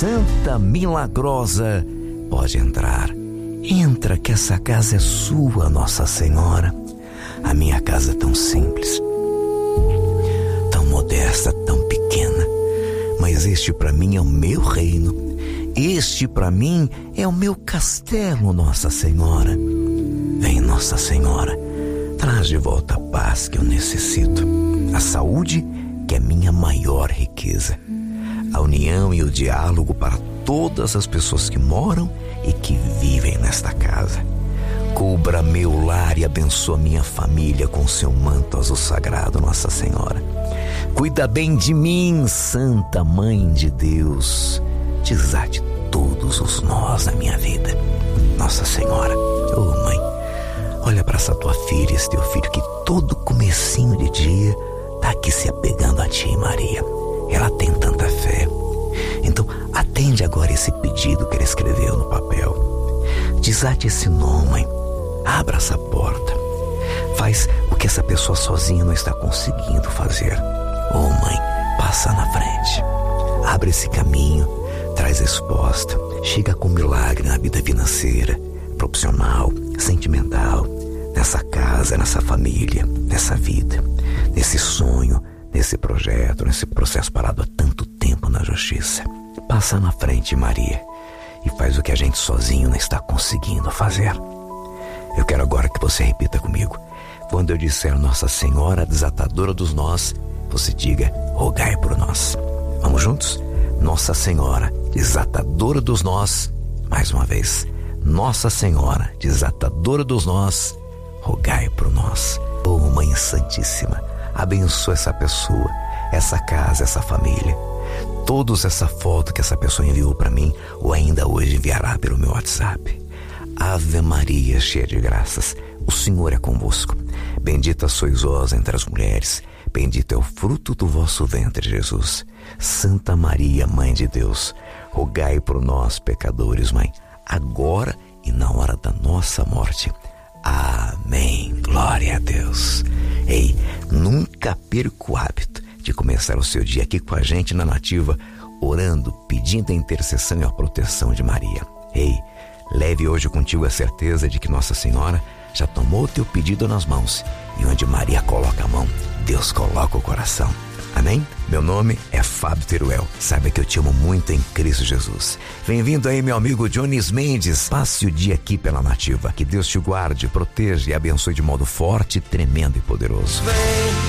Santa Milagrosa, pode entrar. Entra que essa casa é sua, Nossa Senhora. A minha casa é tão simples, tão modesta, tão pequena, mas este para mim é o meu reino. Este para mim é o meu castelo, Nossa Senhora. Vem, Nossa Senhora, traz de volta a paz que eu necessito, a saúde que é minha maior riqueza, a união e o diálogo para todas as pessoas que moram e que vivem nesta casa. Cubra meu lar e abençoa minha família com seu manto azul sagrado, Nossa Senhora. Cuida bem de mim, Santa Mãe de Deus. Desate todos os nós da minha vida, Nossa Senhora. Oh, Mãe, olha para essa tua filha, esse teu filho que todo comecinho de dia está aqui se apegando a ti, Maria. Ela tem tanta fé. Então, atende agora esse pedido que ela escreveu no papel. Desate esse nó, Mãe. Abra essa porta. Faz o que essa pessoa sozinha não está conseguindo fazer. Oh, Mãe, passa na frente. Abre esse caminho. Traz resposta. Chega com milagre na vida financeira, profissional, sentimental, nessa casa, nessa família, nessa vida, nesse sonho, nesse projeto, nesse processo parado há tanto tempo na justiça. Passa na frente, Maria, e faz o que a gente sozinho não está conseguindo fazer. Eu quero agora que você repita comigo. Quando eu disser Nossa Senhora, desatadora dos nós, você diga, rogai por nós. Vamos juntos? Nossa Senhora, desatadora dos nós. Mais uma vez. Nossa Senhora, desatadora dos nós, rogai por nós. Oh, Mãe Santíssima, abençoa essa pessoa, essa casa, essa família. Todos essa foto que essa pessoa enviou para mim, ou ainda hoje enviará pelo meu WhatsApp. Ave Maria, cheia de graças, o Senhor é convosco. Bendita sois vós entre as mulheres, bendito é o fruto do vosso ventre, Jesus. Santa Maria, Mãe de Deus, rogai por nós, pecadores, Mãe, agora e na hora da nossa morte. Amém. Glória a Deus. Ei, nunca perca o hábito de começar o seu dia aqui com a gente na Nativa, orando, pedindo a intercessão e a proteção de Maria. Ei, leve hoje contigo a certeza de que Nossa Senhora já tomou o teu pedido nas mãos, e onde Maria coloca a mão, Deus coloca o coração. Amém? Meu nome é Fábio Teruel. Saiba que eu te amo muito em Cristo Jesus. Bem-vindo aí, meu amigo Jones Mendes. Passe o dia aqui pela Nativa. Que Deus te guarde, proteja e abençoe de modo forte, tremendo e poderoso.